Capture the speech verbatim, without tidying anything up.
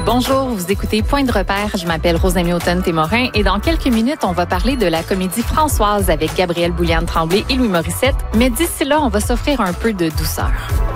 Bonjour, vous écoutez Point de repère. Je m'appelle Rosemary Automne-Témorin et dans quelques minutes, on va parler de la comédie Françoise avec Gabrielle Bouliane-Tremblay et Louis Morissette. Mais d'ici là, on va s'offrir un peu de douceur.